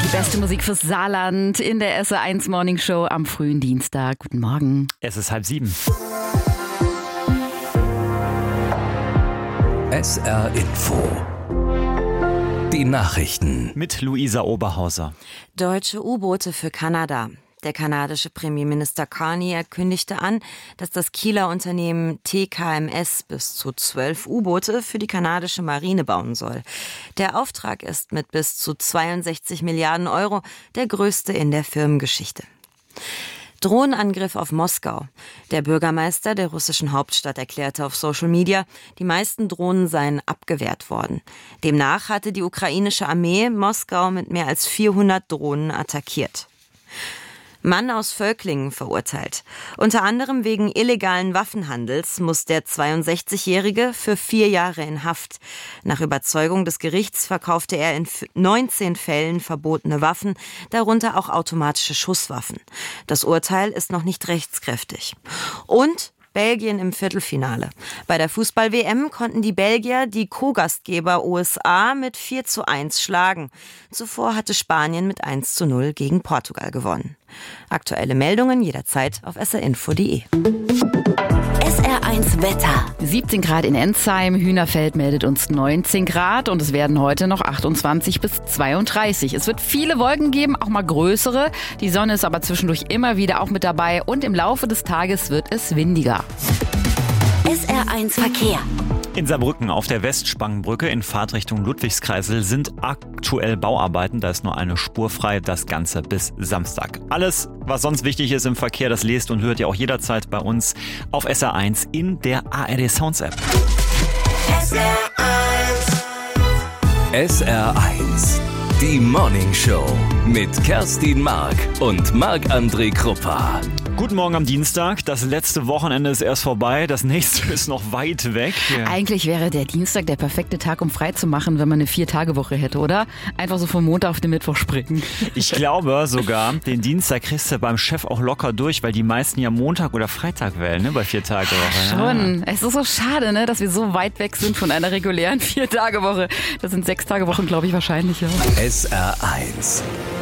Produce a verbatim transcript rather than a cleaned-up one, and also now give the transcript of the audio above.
Beste Musik fürs Saarland in der S R eins Morning Show am frühen Dienstag. Guten Morgen. Es ist halb sieben. S R Info. Die Nachrichten. Mit Luisa Oberhauser. Deutsche U-Boote für Kanada. Der kanadische Premierminister Carney kündigte an, dass das Kieler Unternehmen T K M S bis zu zwölf U-Boote für die kanadische Marine bauen soll. Der Auftrag ist mit bis zu zweiundsechzig Milliarden Euro der größte in der Firmengeschichte. Drohnenangriff auf Moskau. Der Bürgermeister der russischen Hauptstadt erklärte auf Social Media, die meisten Drohnen seien abgewehrt worden. Demnach hatte die ukrainische Armee Moskau mit mehr als vierhundert Drohnen attackiert. Mann aus Völklingen verurteilt. Unter anderem wegen illegalen Waffenhandels muss der zweiundsechzigjährige für vier Jahre in Haft. Nach Überzeugung des Gerichts verkaufte er in neunzehn Fällen verbotene Waffen, darunter auch automatische Schusswaffen. Das Urteil ist noch nicht rechtskräftig. Und Belgien im Viertelfinale. Bei der Fußball-W M konnten die Belgier die Co-Gastgeber U S A mit vier zu eins schlagen. Zuvor hatte Spanien mit eins zu null gegen Portugal gewonnen. Aktuelle Meldungen jederzeit auf s r info punkt d e. S R eins Wetter. siebzehn Grad in Ensheim, Hühnerfeld meldet uns neunzehn Grad und es werden heute noch achtundzwanzig bis zweiunddreißig. Es wird viele Wolken geben, auch mal größere. Die Sonne ist aber zwischendurch immer wieder auch mit dabei und im Laufe des Tages wird es windiger. S R eins Verkehr. In Saarbrücken auf der Westspangenbrücke in Fahrtrichtung Ludwigskreisel sind aktuell Bauarbeiten. Da ist nur eine Spur frei, das Ganze bis Samstag. Alles, was sonst wichtig ist im Verkehr, das lest und hört ihr auch jederzeit bei uns auf S R eins in der A R D Sounds App. S R eins. S R eins. Die Morning Show mit Kerstin Mark und Marc-André Kruppa. Guten Morgen am Dienstag. Das letzte Wochenende ist erst vorbei. Das nächste ist noch weit weg. Ja. Eigentlich wäre der Dienstag der perfekte Tag, um frei zu machen, wenn man eine Vier-Tage-Woche hätte, oder? Einfach so vom Montag auf den Mittwoch springen. Ich glaube sogar, den Dienstag kriegst du beim Chef auch locker durch, weil die meisten ja Montag oder Freitag wählen, ne, bei Vier-Tage-Woche. Schon. Es ist so schade, ne, dass wir so weit weg sind von einer regulären Vier-Tage-Woche. Das sind Sechs-Tage-Wochen, glaube ich, wahrscheinlicher. S R eins.